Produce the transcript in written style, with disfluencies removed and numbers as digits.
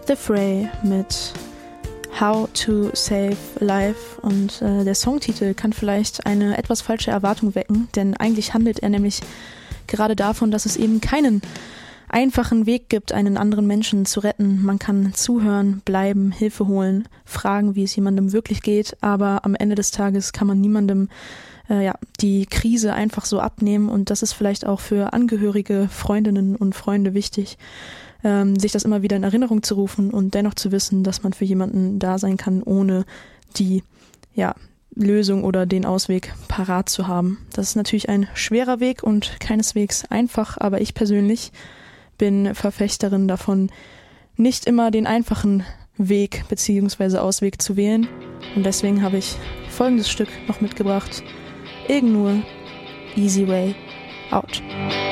The Fray mit How to Save Life und der Songtitel kann vielleicht eine etwas falsche Erwartung wecken, denn eigentlich handelt er nämlich gerade davon, dass es eben keinen einfachen Weg gibt, einen anderen Menschen zu retten. Man kann zuhören, bleiben, Hilfe holen, fragen, wie es jemandem wirklich geht, aber am Ende des Tages kann man niemandem die Krise einfach so abnehmen und das ist vielleicht auch für Angehörige, Freundinnen und Freunde wichtig, sich das immer wieder in Erinnerung zu rufen und dennoch zu wissen, dass man für jemanden da sein kann, ohne die Lösung oder den Ausweg parat zu haben. Das ist natürlich ein schwerer Weg und keineswegs einfach, aber ich persönlich bin Verfechterin davon, nicht immer den einfachen Weg bzw. Ausweg zu wählen. Und deswegen habe ich folgendes Stück noch mitgebracht. Ignore, Easy Way Out.